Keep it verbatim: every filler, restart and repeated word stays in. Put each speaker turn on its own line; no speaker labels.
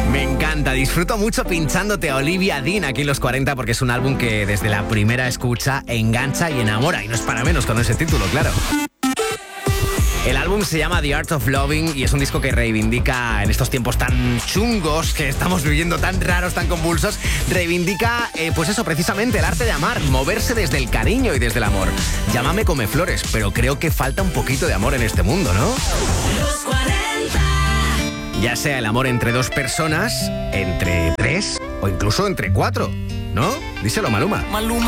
Me encanta, disfruto mucho pinchándote a Olivia Dean aquí en Los cuarenta porque es un álbum que desde la primera escucha engancha y enamora, y no es para menos con ese título, claro. El álbum se llama The Art of Loving y es un disco que reivindica, en estos tiempos tan chungos que estamos viviendo, tan raros, tan convulsos, reivindica, eh, pues eso, precisamente el arte de amar, moverse desde el cariño y desde el amor. Llámame come flores, pero creo que falta un poquito de amor en este mundo, ¿no?
Los cuarenta.
Ya sea el amor entre dos personas, entre tres o incluso entre cuatro, ¿no? Díselo, Maluma.
Maluma.